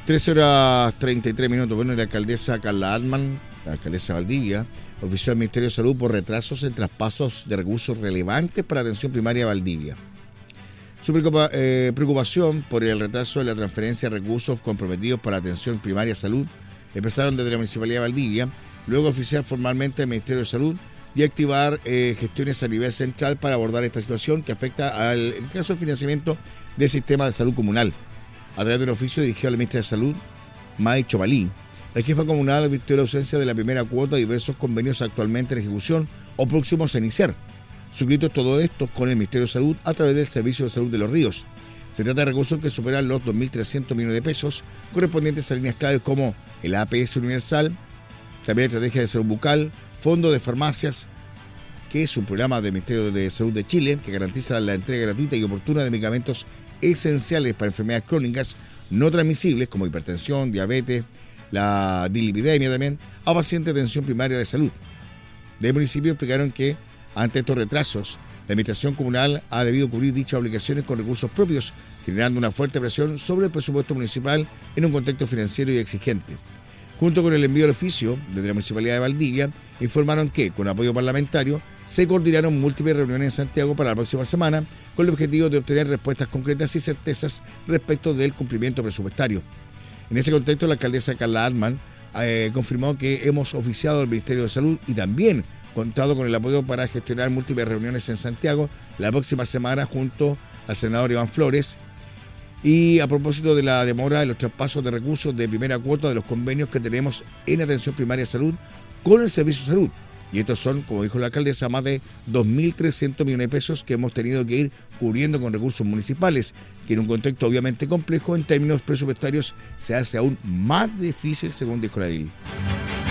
13:33. Bueno, la alcaldesa Carla Altman, la alcaldesa de Valdivia, ofició al Ministerio de Salud por retrasos en traspasos de recursos relevantes para atención primaria a Valdivia. Su preocupación por el retraso de la transferencia de recursos comprometidos para atención primaria a salud empezaron desde la Municipalidad de Valdivia, luego oficiar formalmente al Ministerio de Salud y activar gestiones a nivel central para abordar esta situación que afecta en este caso, el financiamiento del sistema de salud comunal. A través de un oficio dirigido al ministro de Salud, May Chomalí, la jefa comunal advirtió la ausencia de la primera cuota de diversos convenios actualmente en ejecución o próximos a iniciar. Suscrito todo esto con el Ministerio de Salud a través del Servicio de Salud de Los Ríos. Se trata de recursos que superan los 2.300 millones de pesos correspondientes a líneas claves como el APS Universal, también la Estrategia de Salud Bucal, Fondo de Farmacias, que es un programa del Ministerio de Salud de Chile que garantiza la entrega gratuita y oportuna de medicamentos esenciales para enfermedades crónicas no transmisibles como hipertensión, diabetes, la dislipidemia también, a pacientes de atención primaria de salud. Del municipio explicaron que ante estos retrasos, la administración comunal ha debido cubrir dichas obligaciones con recursos propios, generando una fuerte presión sobre el presupuesto municipal en un contexto financiero y exigente. Junto con el envío del oficio desde la Municipalidad de Valdivia, informaron que, con apoyo parlamentario, se coordinaron múltiples reuniones en Santiago para la próxima semana con el objetivo de obtener respuestas concretas y certezas respecto del cumplimiento presupuestario. En ese contexto, la alcaldesa Carla Altman confirmó que hemos oficiado al Ministerio de Salud y también contado con el apoyo para gestionar múltiples reuniones en Santiago la próxima semana junto al senador Iván Flores. Y a propósito de la demora de los traspasos de recursos de primera cuota de los convenios que tenemos en atención primaria de salud con el Servicio de Salud. Y estos son, como dijo la alcaldesa, más de 2.300 millones de pesos que hemos tenido que ir cubriendo con recursos municipales, que en un contexto obviamente complejo en términos presupuestarios se hace aún más difícil, según dijo la edil.